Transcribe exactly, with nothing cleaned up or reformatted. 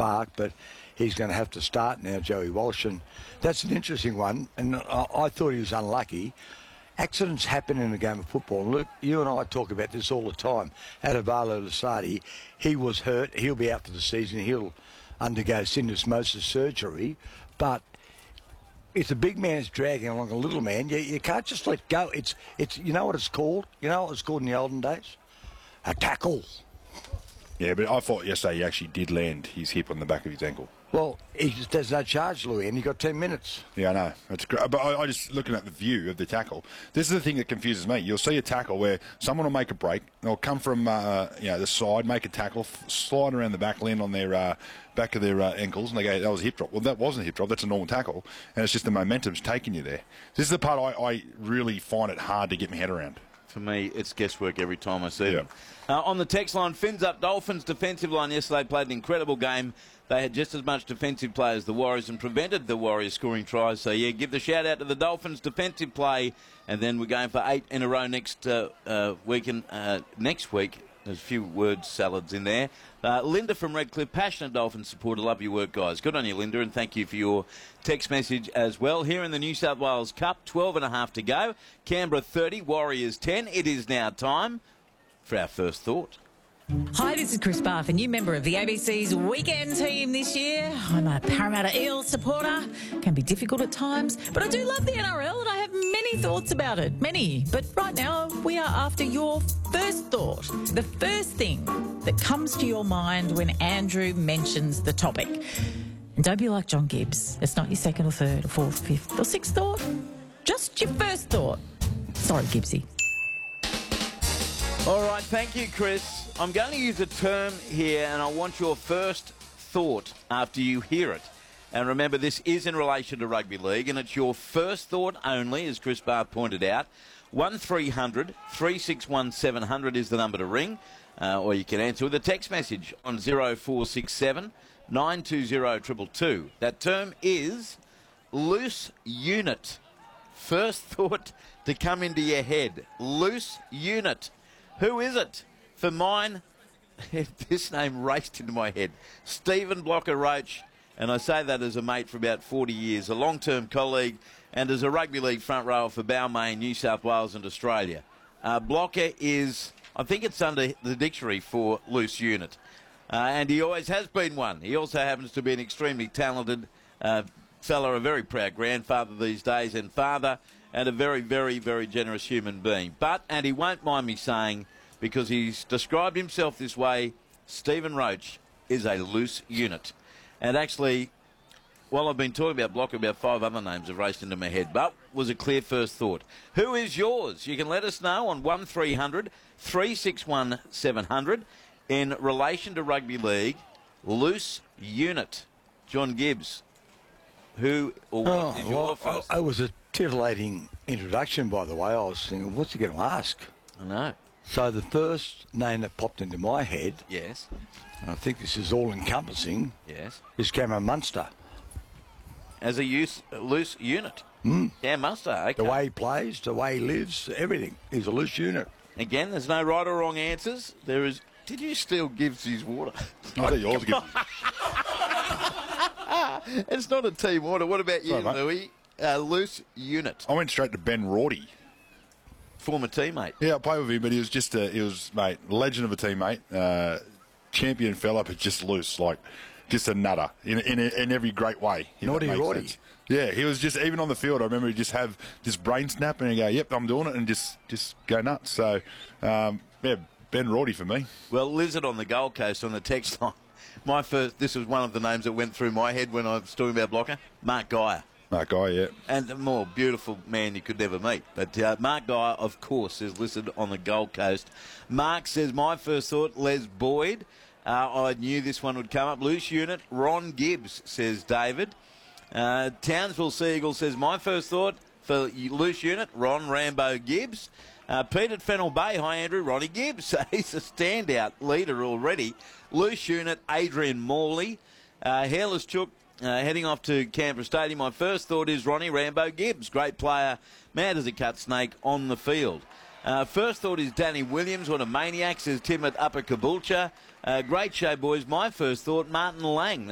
spark, but he's going to have to start now, Joey Walsh, and that's an interesting one. And I, I thought he was unlucky. Accidents happen in a game of football. Look, you and I talk about this all the time. Adavalo Lasardi, he was hurt. He'll be out for the season. He'll undergo syndesmosis surgery, but if the big man's dragging along a little man, you, you can't just let go. It's, it's, you know what it's called? You know what it was called in the olden days? A tackle. Yeah, but I thought yesterday he actually did land his hip on the back of his ankle. Well, he just, there's no charge, Louis, and he got ten minutes. Yeah, I know. That's great. But I, I just, looking at the view of the tackle, this is the thing that confuses me. You'll see a tackle where someone will make a break, they'll come from uh, you know, the side, make a tackle, f- slide around the back, land on their uh, back of their uh, ankles, and they go, that was a hip drop. Well, that wasn't a hip drop. That's a normal tackle, and it's just the momentum's taking you there. This is the part I, I really find it hard to get my head around. For me, it's guesswork every time I see Yeah. them. Uh, on the text line, Fins up. Dolphins' defensive line yesterday played an incredible game. They had just as much defensive play as the Warriors and prevented the Warriors scoring tries. So, yeah, give the shout-out to the Dolphins' defensive play. And then we're going for eight in a row next uh, uh, weekend, uh, next week. There's a few word salads in there. Uh, Linda from Redcliffe, passionate Dolphins supporter. Love your work, guys. Good on you, Linda, and thank you for your text message as well. Here in the New South Wales Cup, twelve and a half to go. Canberra thirty, Warriors ten. It is now time for our first thought. Hi, this is Chris Barth, a new member of the A B C's weekend team this year. I'm a Parramatta Eels supporter. Can be difficult at times, but I do love the N R L and I have many thoughts about it. Many. But right now, we are after your first thought. The first thing that comes to your mind when Andrew mentions the topic. And don't be like John Gibbs. It's not your second or third or fourth, fifth or sixth thought. Just your first thought. Sorry, Gibbsy. All right, thank you, Chris. I'm going to use a term here, and I want your first thought after you hear it. And remember, this is in relation to rugby league, and it's your first thought only, as Chris Barth pointed out. one three hundred, three six one, seven hundred is the number to ring, uh, or you can answer with a text message on zero four six seven, nine two zero, two two two. That term is loose unit. First thought to come into your head. Loose unit. Who is it? For mine, this name raced into my head. Stephen Blocker Roach, and I say that as a mate for about forty years, a long-term colleague, and as a rugby league front rower for Balmain, New South Wales and Australia. Uh, Blocker is, I think it's under the dictionary for loose unit, uh, and he always has been one. He also happens to be an extremely talented uh, fella, a very proud grandfather these days, and father, and a very, very, very generous human being. But, and he won't mind me saying, because he's described himself this way, Stephen Roach is a loose unit. And actually, while I've been talking about Blocker, about five other names have raced into my head, but was a clear first thought. Who is yours? You can let us know on one three hundred, three six one, seven hundred in relation to rugby league. Loose unit. John Gibbs. Who or what Oh, is your well, first? I- it was a titillating introduction, by the way. I was thinking, what's he going to ask? I know. So the first name that popped into my head, Yes. and I think this is all-encompassing, Yes. is Cameron Munster. As a use, a loose unit. Mm. Yeah, Munster. Okay. The way he plays, the way he lives, everything. He's a loose unit. Again, there's no right or wrong answers. There is. Did you steal Gibbs his water? I thought yours Gibbs. It's not a team order. What about you, Sorry, mate. Louis? Uh, loose unit. I went straight to Ben Rorty. Former teammate. Yeah, I played with him, but he was just a, he was, mate, legend of a teammate, uh, champion fella, but just loose, like, just a nutter in in, in every great way. if Naughty that makes Rorty. sense. Yeah, he was just, even on the field, I remember he'd just have this brain snap and he'd go, yep, I'm doing it, and just, just go nuts. So, um, yeah, Ben Rorty for me. Well, Lizard on the Gold Coast on the text line. My first. This was one of the names that went through my head when I was talking about Blocker. Mark Geyer. That guy, yeah. And a more beautiful man you could never meet. But uh, Mark Geyer, of course, is listed on the Gold Coast. Mark says, my first thought, Les Boyd. Uh, I knew this one would come up. Loose unit, Ron Gibbs, says David. Uh, Townsville Seagull says, my first thought for loose unit, Ron Rambo Gibbs. Uh, Pete at Fennel Bay, hi Andrew, Ronnie Gibbs. He's a standout leader already. Loose unit, Adrian Morley. Uh, Hairless Chook. Uh, heading off to Canberra Stadium, my first thought is Ronnie Rambo Gibbs. Great player, mad as a cut snake on the field. Uh, first thought is Danny Williams. What a maniac, says Tim at Upper Caboolture. Uh, great show, boys. My first thought, Martin Lang.